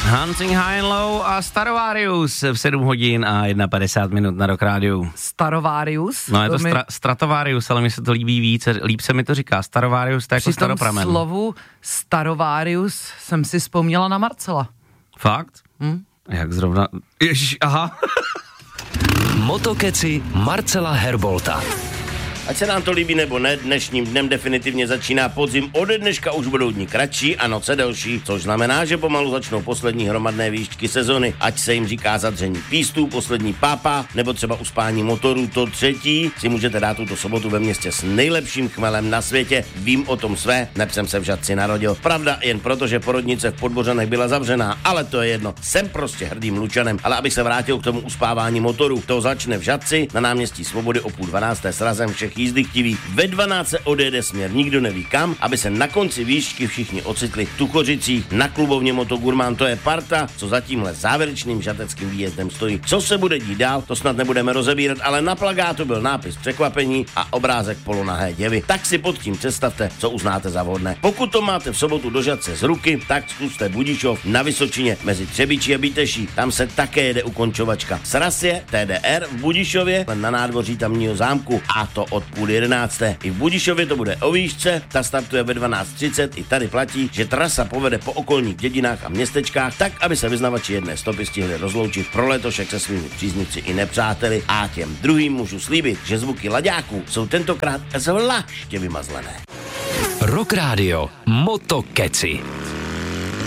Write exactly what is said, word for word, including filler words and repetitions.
Hunting High and Low a Starovarius v sedm hodin a padesát jedna minut na Rock Rádiu. Starovarius? No je to, to mi... stra- Stratovarius, ale mi se to líbí víc, líp se mi to říká. Starovarius, to je jako staropramen. Při tom slovu Starovarius jsem si vzpomněla na Marcela. Fakt? Hm? Jak zrovna... Ježiš, aha. Motokeci Marcela Herbolta. Ať se nám to líbí nebo ne, dnešním dnem definitivně začíná podzim. Ode dneška už budou dní kratší a noce delší, což znamená, že pomalu začnou poslední hromadné výšky sezony. Ať se jim říká zadření pístů, poslední pápa, nebo třeba uspání motorů, to třetí si můžete dát tuto sobotu ve městě s nejlepším chmelem na světě. Vím o tom své, neb jsem se v Žatci narodil. Pravda jen proto, že porodnice v Podbořanech byla zavřená, ale to je jedno. Jsem prostě hrdým Lučanem, ale abych se vrátil k tomu uspávání motorů, to začne v Žatci na náměstí Svobody o půl dvanácté srazem všech jízdy chtiví. Ve dvanáct se odjede směr nikdo neví kam, aby se na konci výšky všichni ocitli v Tuchořicích na klubovně Motogurmán. To je parta, co za tímhle závěrečným žateckým výjezdem stojí. Co se bude dít dál, to snad nebudeme rozebírat, ale na plakátu byl nápis překvapení a obrázek polonahé děvy. Tak si pod tím představte, co uznáte za vhodné. Pokud to máte v sobotu do Žatce z ruky, tak zkuste Budišov na Vysočině mezi Třebíčí a Bíteší. Tam se také jede ukončovačka. Sraz je T D R v Budišově na nádvoří tamního zámku a to od půl jedenácté. I v Budišově to bude o výšce, ta startuje ve dvanáct třicet, i tady platí, že trasa povede po okolních dědinách a městečkách, tak, aby se vyznavači jedné stopy stihli rozloučit pro letošek se svými příznivci i nepřáteli. A těm druhým můžu slíbit, že zvuky laďáků jsou tentokrát zvláště vymazlené. Rock Radio Motokeci.